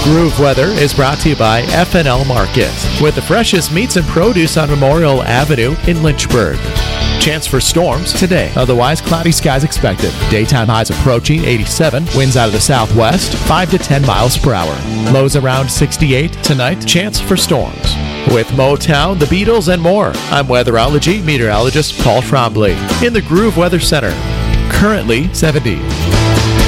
Groove Weather is brought to you by FNL Market, with the freshest meats and produce on Memorial Avenue in Lynchburg. Chance for storms today. Otherwise, cloudy skies expected. Daytime highs approaching 87. Winds out of the southwest, 5 to 10 miles per hour. Lows around 68 tonight. Chance for storms. With Motown, the Beatles, and more, I'm weatherology meteorologist Paul Trombley in the Groove Weather Center. Currently 70.